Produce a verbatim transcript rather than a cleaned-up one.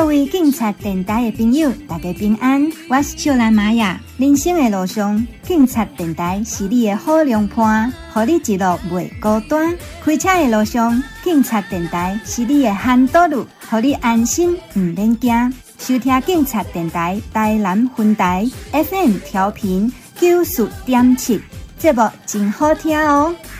各位警察电台的朋友，大家平安，我是秀兰玛雅。人生的路上，警察电台是你的好良伴，予你一路袂孤单。开车的路上，警察电台是你的hand导路，予你安心唔免惊。收听警察电台台南分台 F M 调频九四点七，节目真好听哦。